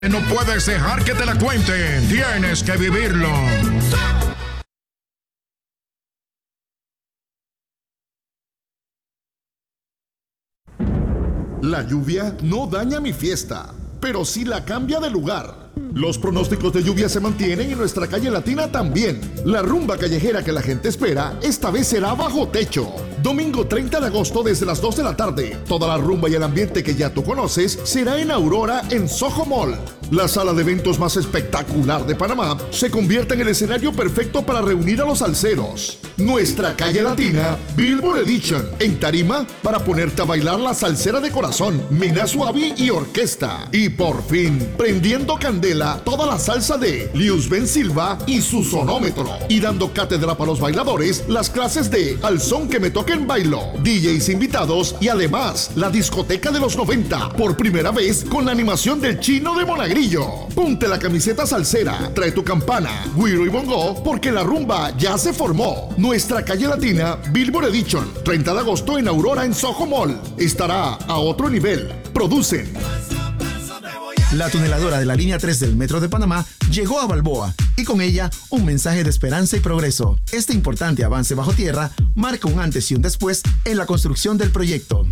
No puedes dejar que te la cuenten, tienes que vivirlo. La lluvia no daña mi fiesta, pero sí la cambia de lugar. Los pronósticos de lluvia se mantienen y nuestra calle latina también. La rumba callejera que la gente espera, esta vez será bajo techo. Domingo 30 de agosto desde las 2 de la tarde. Toda la rumba y el ambiente que ya tú conoces será en Aurora, en Soho Mall. La sala de eventos más espectacular de Panamá se convierte en el escenario perfecto para reunir a los salseros. Nuestra calle latina, Billboard Edition. En tarima, para ponerte a bailar la salsera de corazón, Mena Suavi y orquesta. Y por fin, prendiendo candela, toda la salsa de Lius Ben Silva y su sonómetro. Y dando cátedra para los bailadores, las clases de Al Son que me toquen bailo, DJs invitados y además la discoteca de los 90, por primera vez con la animación del Chino de Monagrillo. Ponte la camiseta salsera, trae tu campana, güiro y bongo, porque la rumba ya se formó. Nuestra calle latina, Billboard Edition, 30 de agosto en Aurora, en Soho Mall. Estará a otro nivel. Producen. La tuneladora de la línea 3 del Metro de Panamá llegó a Balboa y con ella un mensaje de esperanza y progreso. Este importante avance bajo tierra marca un antes y un después en la construcción del proyecto.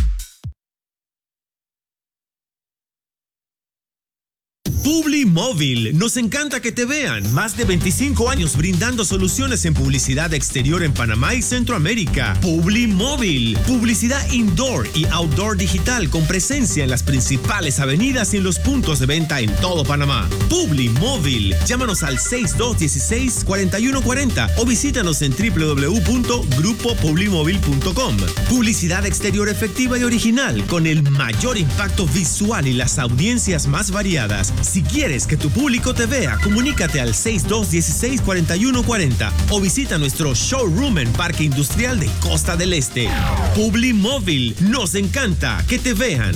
Publimóvil, nos encanta que te vean. Más de 25 años brindando soluciones en publicidad exterior en Panamá y Centroamérica. Publimóvil, publicidad indoor y outdoor digital con presencia en las principales avenidas y en los puntos de venta en todo Panamá. Publimóvil, llámanos al 6216-4140 o visítanos en www.grupopublimóvil.com. Publicidad exterior efectiva y original con el mayor impacto visual y las audiencias más variadas. Si quieres que tu público te vea, comunícate al 6216-4140 o visita nuestro showroom en Parque Industrial de Costa del Este. Publimóvil, nos encanta que te vean.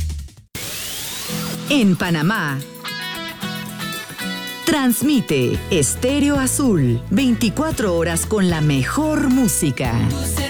En Panamá, transmite Estéreo Azul, 24 horas con la mejor música.